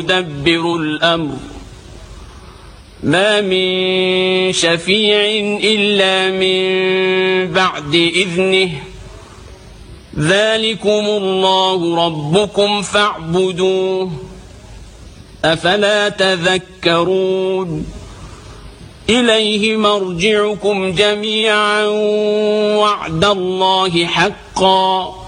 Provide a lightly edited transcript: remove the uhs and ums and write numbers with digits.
يدبر الأمر ما من شفيع إلا من بعد إذنه ذلكم الله ربكم فاعبدوه أفلا تذكرون إليه مرجعكم جميعا وعد الله حقا